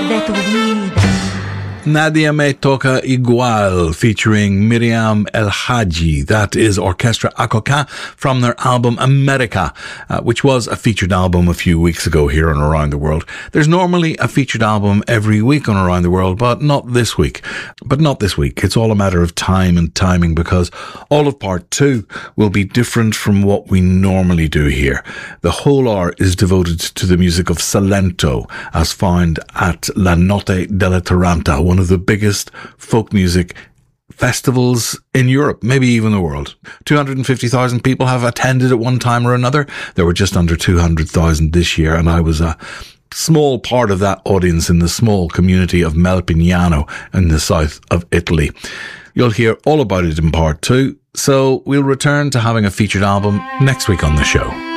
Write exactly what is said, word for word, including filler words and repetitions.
de tu vida. Nadie Me Toca Igual, featuring Miriam El Hadji. That is Orchestra Acoca from their album America, uh, which was a featured album a few weeks ago here on Around the World. There's normally a featured album every week on Around the World, but not this week. But not this week. It's all a matter of time and timing, because all of part two will be different from what we normally do here. The whole hour is devoted to the music of Salento, as found at La Notte della Taranta, one of the biggest folk music festivals in Europe, maybe even the world. two hundred fifty thousand people have attended at one time or another. There were just under two hundred thousand this year, and I was a small part of that audience in the small community of Melpignano in the south of Italy. You'll hear all about it in part two, so we'll return to having a featured album next week on the show.